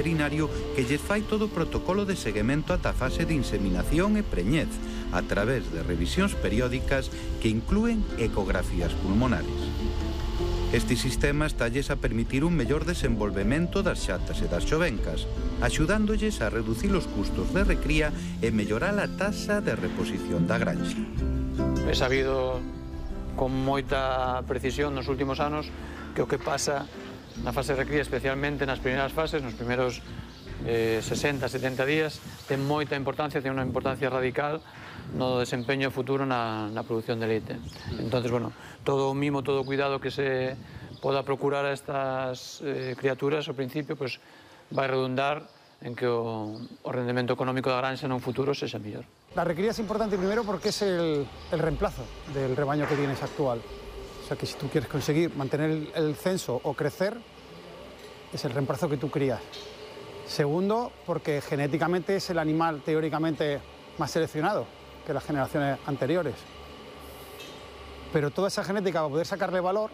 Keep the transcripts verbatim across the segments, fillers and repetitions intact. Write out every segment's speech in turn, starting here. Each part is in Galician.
veterinario que lles fai todo o protocolo de seguimento ata a fase de inseminación e preñez, a través de revisións periódicas que inclúen ecografías pulmonares. Este sistema estalles a permitir un mellor desenvolvemento das xatas e das xovencas, axudándolles a reducir os custos de recría e mellorar a taxa de reposición da granxa. He sabido con moita precisión nos últimos anos que o que pasa na fase de recría, especialmente nas primeiras fases, nos primeiros eh, sesenta, setenta días, ten moita importancia, ten unha importancia radical no desempeño futuro na, na produción de leite. Entonces, bueno, todo o mimo, todo o cuidado que se poda procurar a estas eh, criaturas ao principio, pues, vai redundar en que o, o rendemento económico da granxa nun futuro sexa mellor. La recría es importante primero porque es el, el reemplazo del rebaño que tienes actual. O sea que si tú quieres conseguir mantener el, el censo o crecer, es el reemplazo que tú crías. Segundo, porque genéticamente es el animal teóricamente más seleccionado que las generaciones anteriores. Pero toda esa genética, para poder sacarle valor,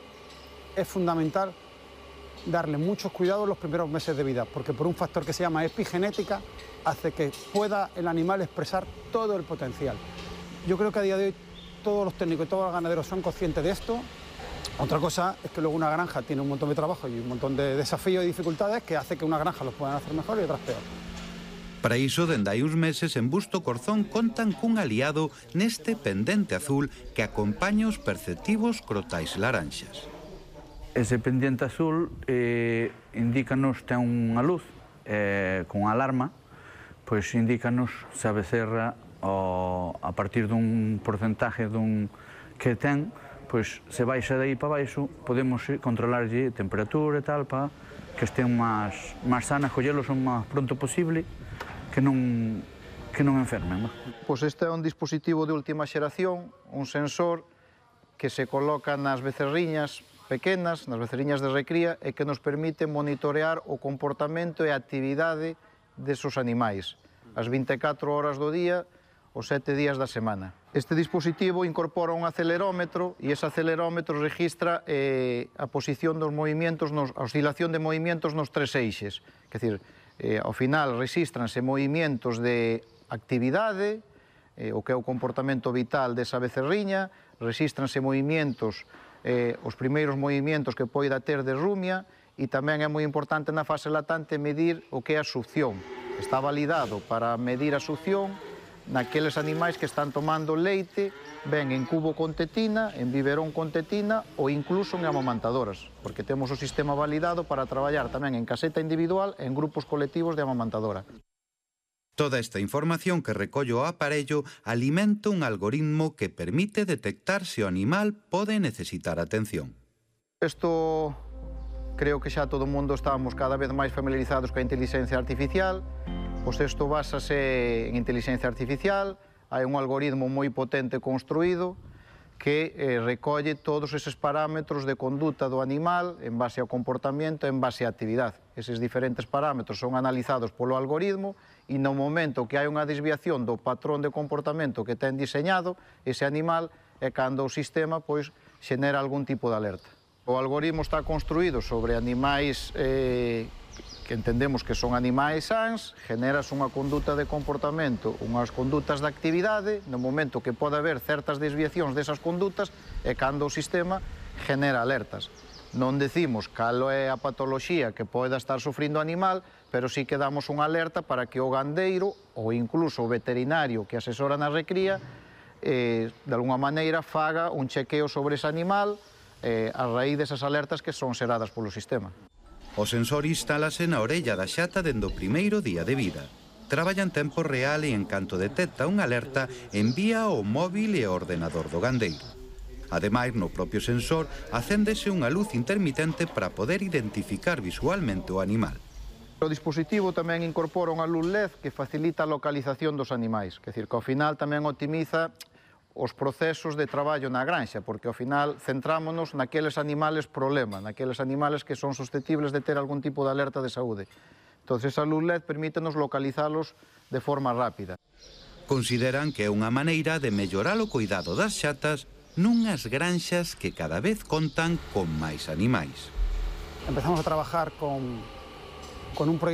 es fundamental darle muchos cuidados los primeros meses de vida, porque por un factor que se llama epigenética hace que pueda el animal expresar todo el potencial. Yo creo que a día de hoy todos los técnicos y todos los ganaderos son conscientes de esto. Otra cosa es que luego una granja tiene un montón de trabajo y un montón de desafíos y dificultades que hace que una granja los puedan hacer mejor y otras peor. Para iso, dende hai uns meses, en Busto Corzón contan cun aliado neste pendente azul que acompaña os perceptivos crotais laranxas. Ese pendiente azul eh, indícanos, ten unha luz eh, con alarma, pois indícanos se a becerra o, a partir dun porcentaje dun que ten, pois se baixa de aí para baixo, podemos controlarlle temperatura e tal, para que estén máis, máis sanas, collelos o máis pronto posible, que non, que non enfermen. Pois este é un dispositivo de última xeración, un sensor que se coloca nas becerriñas pequenas, nas becerriñas de recría, e que nos permite monitorear o comportamento e a actividade desos animais, as vinte e catro horas do día, os sete días da semana. Este dispositivo incorpora un acelerómetro e ese acelerómetro registra eh, a posición dos movimentos, nos, a oscilación de movimentos nos tres eixes. Quer dizer, eh, ao final registranse movimentos de actividade, eh, o que é o comportamento vital desa becerriña, registranse movimentos, eh, os primeiros movimentos que poida ter de rumia, e tamén é moi importante na fase latente medir o que é a succión. Está validado para medir a succión naqueles animais que están tomando leite, ben en cubo con tetina, en biberón con tetina ou incluso en amamantadoras, porque temos o sistema validado para traballar tamén en caseta individual e en grupos colectivos de amamantadora. Toda esta información que recolle o aparello alimenta un algoritmo que permite detectar se o animal pode necesitar atención. Isto creo que xa todo o mundo estamos cada vez máis familiarizados coa inteligencia artificial. Pois isto basase en inteligencia artificial, hai un algoritmo moi potente construído que eh, recolle todos eses parámetros de conduta do animal en base ao comportamento, en base á actividade. Eses diferentes parámetros son analizados polo algoritmo e no momento que hai unha desviación do patrón de comportamento que ten diseñado ese animal é cando o sistema pois xenera algún tipo de alerta. O algoritmo está construído sobre animais eh, que entendemos que son animais sans, generas unha conduta de comportamento, unhas condutas de actividade, no momento que pode haber certas desviacións desas condutas, é cando o sistema genera alertas. Non decimos cal é a patoloxía que poida estar sufrindo o animal, pero sí que damos unha alerta para que o gandeiro ou incluso o veterinario que asesora na recría eh, de alguna maneira faga un chequeo sobre ese animal eh, a raíz desas alertas que son xeradas polo sistema. O sensor instálase na orella da xata dende o primeiro día de vida. Traballa en tempo real e en canto detecta unha alerta envía ao móvil e ao ordenador do gandeiro. Ademais, no propio sensor, acéndese unha luz intermitente para poder identificar visualmente o animal. O dispositivo tamén incorpora unha luz L E D que facilita a localización dos animais, que decir, que ao final tamén optimiza os procesos de traballo na granxa, porque ao final centrámonos naqueles animales problema, naqueles animales que son susceptibles de ter algún tipo de alerta de saúde. Entón, esa luz L E D permítenos localizalos de forma rápida. Consideran que é unha maneira de mellorar o cuidado das xatas nunhas granxas que cada vez contan con máis animais. Empezamos a trabajar con, con un proyecto